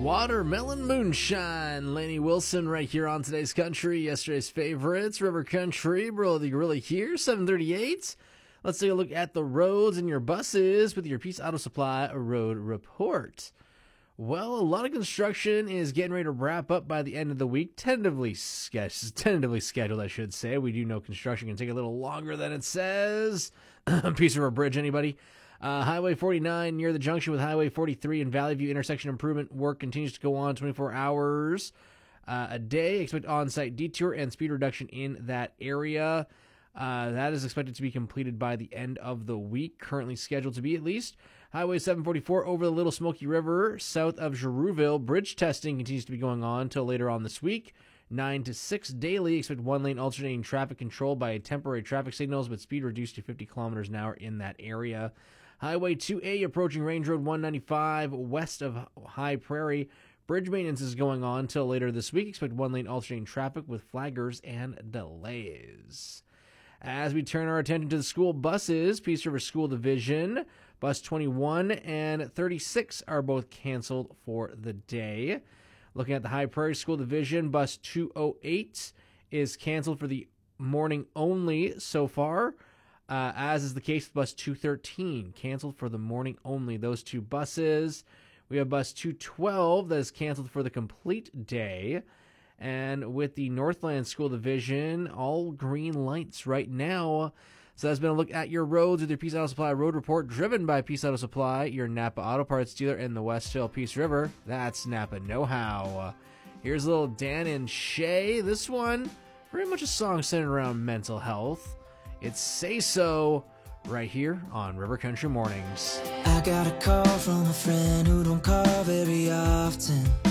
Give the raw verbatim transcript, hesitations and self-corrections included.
Watermelon Moonshine, Lainey Wilson right here on Today's Country, yesterday's favorites, River Country, Bro the Gorilla here, seven thirty-eight. Let's take a look at the roads and your buses with your Peace Auto Supply Road Report. Well, a lot of construction is getting ready to wrap up by the end of the week, tentatively, ske- tentatively scheduled, I should say. We do know construction can take a little longer than it says. Peace River Bridge, anybody? Uh, Highway forty-nine near the junction with Highway forty-three and Valley View intersection improvement work continues to go on twenty-four hours uh, a day. Expect on-site detour and speed reduction in that area. Uh, that is expected to be completed by the end of the week, currently scheduled to be at least. Highway seven forty-four over the Little Smoky River, south of Girouville. Bridge testing continues to be going on until later on this week. nine to six daily. Expect one-lane alternating traffic controlled by temporary traffic signals, with speed reduced to fifty kilometers an hour in that area. Highway two A approaching Range Road one ninety-five west of High Prairie. Bridge maintenance is going on until later this week. Expect one-lane alternating traffic with flaggers and delays. As we turn our attention to the school buses, Peace River School Division, Bus twenty-one and thirty-six are both canceled for the day. Looking at the High Prairie School Division, Bus two oh eight is canceled for the morning only so far, uh, as is the case with Bus two thirteen, canceled for the morning only. Those two buses. We have Bus two twelve that is canceled for the complete day. And with the Northland School Division, all green lights right now. So that's been a look at your roads with your Peace Auto Supply Road Report, driven by Peace Auto Supply, your Napa Auto Parts dealer in the West Hill Peace River. That's Napa Know-How. Here's a little Dan and Shay. This one, very much a song centered around mental health. It's Say So, right here on River Country Mornings. I got a call from a friend who don't call very often.